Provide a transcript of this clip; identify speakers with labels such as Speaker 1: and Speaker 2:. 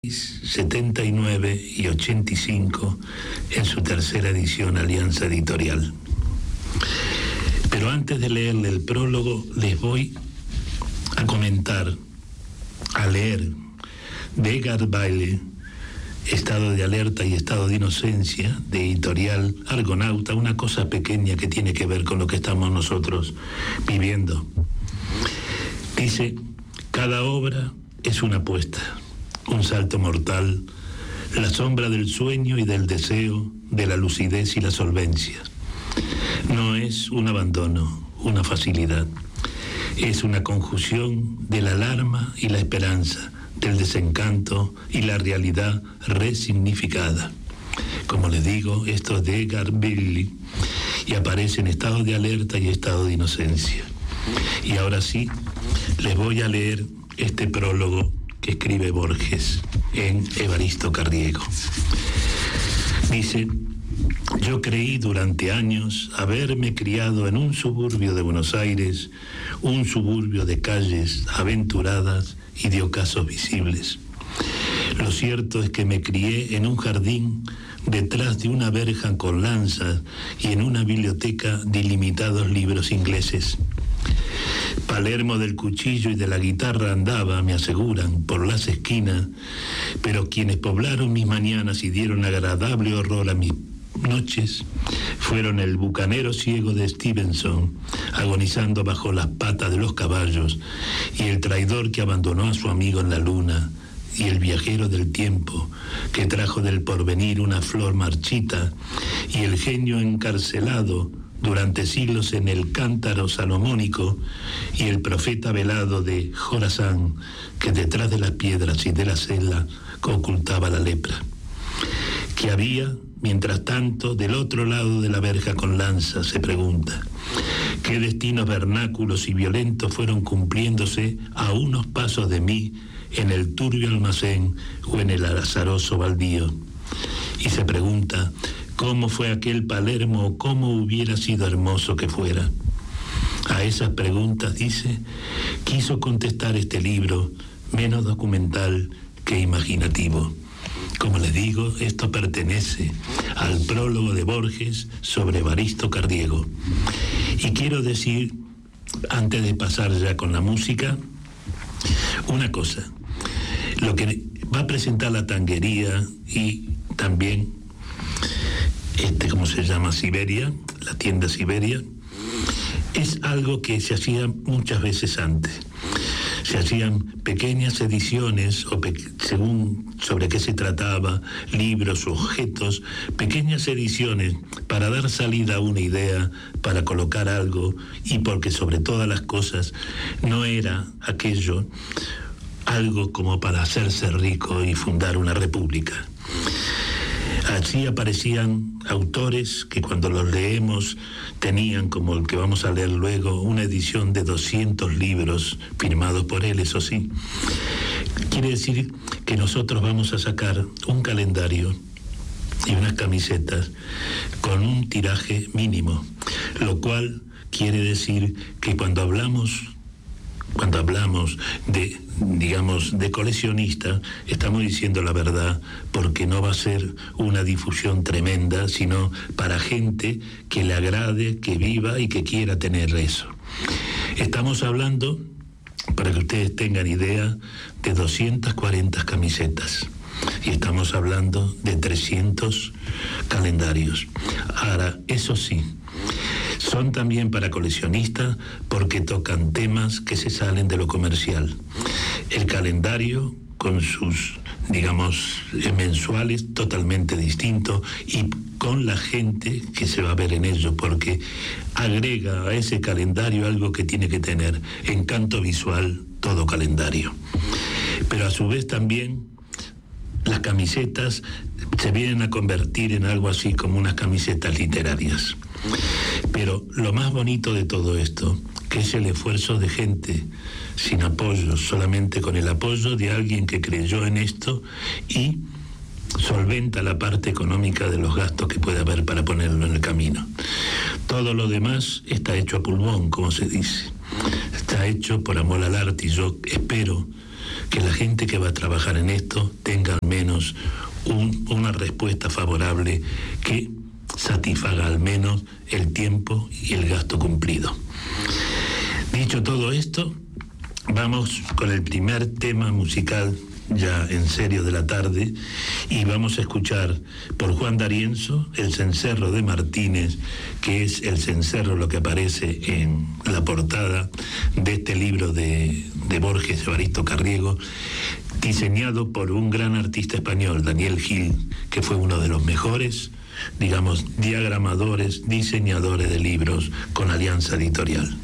Speaker 1: 79 y 85 en su tercera edición Alianza Editorial. Pero antes de leerle el prólogo, les voy a comentar, a leer de Edgar Bailey, Estado de Alerta y Estado de Inocencia, de Editorial Argonauta, una cosa pequeña que tiene que ver con lo que estamos nosotros viviendo. Dice: cada obra es una apuesta, un salto mortal, la sombra del sueño y del deseo, de la lucidez y la solvencia. No es un abandono, una facilidad. Es una conjunción de la alarma y la esperanza, del desencanto y la realidad resignificada. Como les digo, esto es de Edgar Bailey y aparece en Estado de Alerta y Estado de Inocencia. Y ahora sí, les voy a leer este prólogo que escribe Borges en Evaristo Carriego. Dice: yo creí durante años haberme criado en un suburbio de Buenos Aires, un suburbio de calles aventuradas y de ocasos visibles. Lo cierto es que me crié en un jardín detrás de una verja con lanzas y en una biblioteca de ilimitados libros ingleses. Palermo del cuchillo y de la guitarra andaba, me aseguran, por las esquinas, pero quienes poblaron mis mañanas y dieron agradable horror a mis noches fueron el bucanero ciego de Stevenson, agonizando bajo las patas de los caballos, y el traidor que abandonó a su amigo en la luna, y el viajero del tiempo que trajo del porvenir una flor marchita, y el genio encarcelado durante siglos en el cántaro salomónico, y el profeta velado de Jorazán, que detrás de las piedras y de la celda ocultaba la lepra. ¿Qué había, mientras tanto, del otro lado de la verja con lanza? Se pregunta. ¿Qué destinos vernáculos y violentos fueron cumpliéndose a unos pasos de mí en el turbio almacén o en el azaroso baldío? Y se pregunta: ¿cómo fue aquel Palermo o cómo hubiera sido hermoso que fuera? A esas preguntas, dice, quiso contestar este libro, menos documental que imaginativo. Como les digo, esto pertenece al prólogo de Borges sobre Evaristo Carriego. Y quiero decir, antes de pasar ya con la música, una cosa. Lo que va a presentar la tanguería y también ¿cómo se llama? Siberia, la tienda Siberia, es algo que se hacía muchas veces antes. Se hacían pequeñas ediciones, según sobre qué se trataba, libros, objetos, pequeñas ediciones para dar salida a una idea, para colocar algo, y porque sobre todas las cosas no era aquello algo como para hacerse rico y fundar una república. Allí aparecían autores que cuando los leemos tenían, como el que vamos a leer luego, una edición de 200 libros firmados por él, eso sí. Quiere decir que nosotros vamos a sacar un calendario y unas camisetas con un tiraje mínimo, lo cual quiere decir que cuando hablamos de, digamos, de coleccionista, estamos diciendo la verdad, porque no va a ser una difusión tremenda, sino para gente que le agrade, que viva y que quiera tener eso. Estamos hablando, para que ustedes tengan idea, de 240 camisetas. Y estamos hablando de 300 calendarios. Ahora, eso sí, son también para coleccionistas porque tocan temas que se salen de lo comercial. El calendario con sus, digamos, mensuales totalmente distinto y con la gente que se va a ver en ello, porque agrega a ese calendario algo que tiene que tener encanto visual todo calendario. Pero a su vez también las camisetas se vienen a convertir en algo así como unas camisetas literarias. Pero lo más bonito de todo esto, que es el esfuerzo de gente sin apoyo, solamente con el apoyo de alguien que creyó en esto y solventa la parte económica de los gastos que puede haber para ponerlo en el camino. Todo lo demás está hecho a pulmón, como se dice. Está hecho por amor al arte, y yo espero que la gente que va a trabajar en esto tenga al menos una respuesta favorable que satisfaga al menos el tiempo y el gasto cumplido. Dicho todo esto, vamos con el primer tema musical ya en serio de la tarde, y vamos a escuchar por Juan D'Arienzo el cencerro de Martínez, que es el cencerro lo que aparece en la portada de este libro de Borges Evaristo Carriego, diseñado por un gran artista español, Daniel Gil, que fue uno de los mejores, digamos, diagramadores, diseñadores de libros con Alianza Editorial.